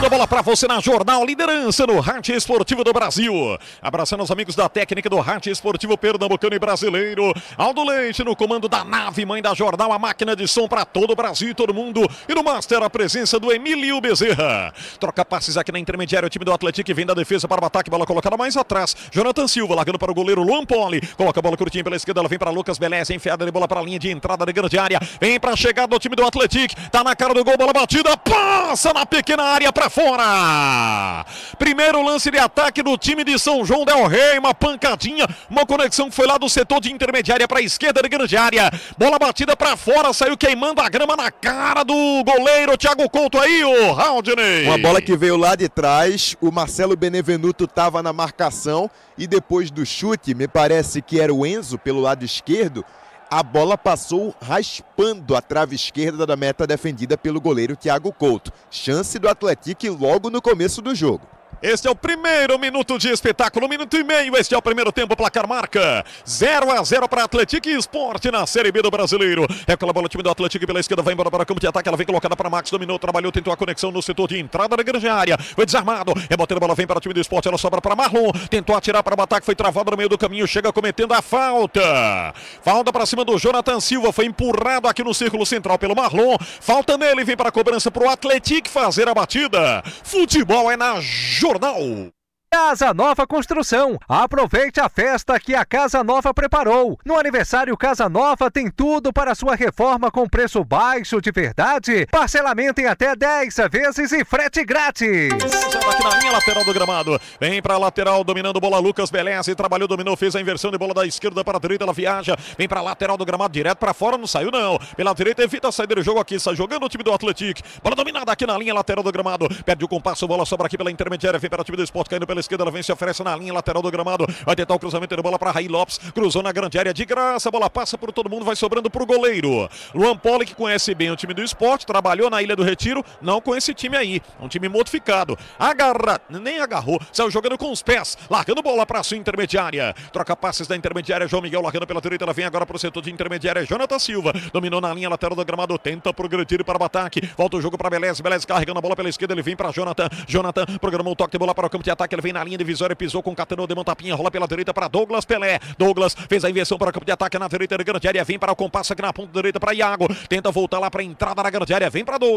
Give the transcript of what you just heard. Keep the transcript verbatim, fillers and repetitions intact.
a bola para você na Jornal, liderança no rádio esportivo do Brasil. Abraçando os amigos da técnica do rádio esportivo pernambucano e brasileiro. Aldo Leite no comando da nave mãe da Jornal, a máquina de som para todo o Brasil e todo mundo. E no Master a presença do Emílio Bezerra. Troca passes aqui na intermediária, o time do Atlético vem da defesa para o ataque, bola colocada mais atrás. Jonathan Silva largando para o goleiro Luan Poli. Coloca a bola curtinha pela esquerda, ela vem para Lucas Beleza, enfiada de bola para a linha de entrada da grande área. Vem para a chegada do time do Atlético. Tá na cara do gol, bola batida, passa na pequena área para fora. Primeiro lance de ataque do time de São João del Rei, uma pancadinha, uma conexão que foi lá do setor de intermediária para a esquerda de grande área. Bola batida para fora, saiu queimando a grama na cara do goleiro Thiago Couto aí, o Haldney. Uma bola que veio lá de trás, o Marcelo Benevenuto estava na marcação e depois do chute, me parece que era o Enzo pelo lado esquerdo, a bola passou raspando a trave esquerda da meta defendida pelo goleiro Thiago Couto. Chance do Atlético logo no começo do jogo. Este é o primeiro minuto de espetáculo, um minuto e meio, este é o primeiro tempo, placar marca zero a zero para Atlético e Sport na Série B do Brasileiro. É aquela bola, o time do Atlético pela esquerda vai embora para o campo de ataque, ela vem colocada para Max, dominou, trabalhou, tentou a conexão no setor de entrada da grande área, foi desarmado, rebotando a bola, vem para o time do Sport, ela sobra para Marlon, tentou atirar para o ataque, foi travado no meio do caminho, chega cometendo a falta. Falta para cima do Jonathan Silva, foi empurrado aqui no círculo central pelo Marlon, falta nele, vem para a cobrança para o Atlético fazer a batida. Futebol é na Jornal. Casa Nova Construção. Aproveite a festa que a Casa Nova preparou. No aniversário Casa Nova tem tudo para sua reforma com preço baixo de verdade. Parcelamento em até dez vezes e frete grátis. Aqui na linha lateral do gramado. Vem para a lateral, dominando bola Lucas Beleza. Trabalhou, dominou, fez a inversão de bola da esquerda para a direita. Ela viaja. Vem para a lateral do gramado, direto para fora. Não saiu não. Pela direita evita a saída do jogo aqui. Sai jogando o time do Atlético. Bola dominada aqui na linha lateral do gramado. Perde o compasso, bola sobra aqui pela intermediária. Vem para o time do Sport caindo pela esquerda, ela vem, se oferece na linha lateral do gramado, vai tentar o cruzamento de bola para Raí Lopes, cruzou na grande área de graça, a bola passa por todo mundo, vai sobrando para o goleiro Luan Poli, que conhece bem o time do Sport, trabalhou na Ilha do Retiro, não com esse time aí, um time modificado, agarra, nem agarrou, saiu jogando com os pés, largando bola para a sua intermediária, troca passes da intermediária, João Miguel largando pela direita, ela vem agora para o setor de intermediária, Jonathan Silva, dominou na linha lateral do gramado, tenta progredir para o ataque, volta o jogo para Beleza, Beleza carregando a bola pela esquerda, ele vem para Jonathan, Jonathan programou o toque de bola para o campo de ataque, ele vem na linha divisória, pisou com Catanô, de Montapinha, rola pela direita para Douglas Pelé. Douglas fez a inversão para o campo de ataque na direita da grande área, vem para o compasso aqui na ponta direita para Iago, tenta voltar lá para a entrada da grande área, vem para Douglas.